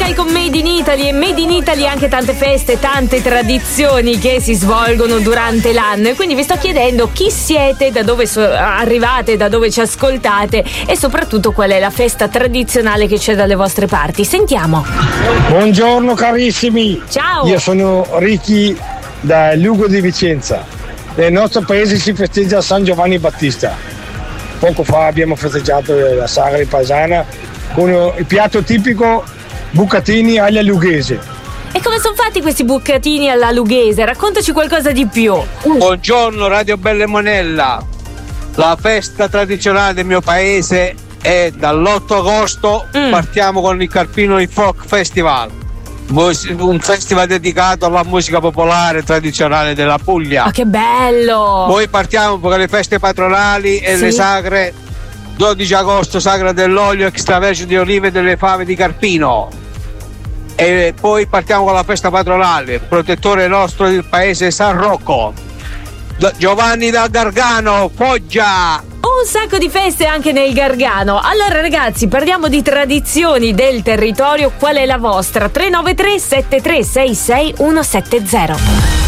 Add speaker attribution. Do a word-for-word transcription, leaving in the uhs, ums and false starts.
Speaker 1: Musical con Made in Italy, e Made in Italy anche tante feste, tante tradizioni che si svolgono durante l'anno. E quindi vi sto chiedendo chi siete, da dove so- arrivate, da dove ci ascoltate e soprattutto qual è la festa tradizionale che c'è dalle vostre parti. Sentiamo.
Speaker 2: Buongiorno carissimi.
Speaker 1: Ciao.
Speaker 2: Io sono Ricky da Lugo di Vicenza. Nel nostro paese si festeggia San Giovanni Battista. Poco fa abbiamo festeggiato la sagra paesana con il piatto tipico bucatini alla lughese.
Speaker 1: E come sono fatti questi bucatini alla lughese? Raccontaci qualcosa di più.
Speaker 3: Buongiorno Radio Belle Monella. La festa tradizionale del mio paese è dall'otto agosto. Mm. Partiamo con il Carpino Folk Festival, un festival dedicato alla musica popolare tradizionale della Puglia.
Speaker 1: Oh, che bello!
Speaker 3: Poi partiamo con le feste patronali e sì. le sagre. Dodici agosto, sagra dell'olio, extravergine di olive e delle fave di Carpino. E poi partiamo con la festa patronale, protettore nostro del paese San Rocco. Giovanni da Gargano, Foggia.
Speaker 1: Un sacco di feste anche nel Gargano. Allora ragazzi, parliamo di tradizioni del territorio. Qual è la vostra? tre nove tre sette tre sei sei uno sette zero.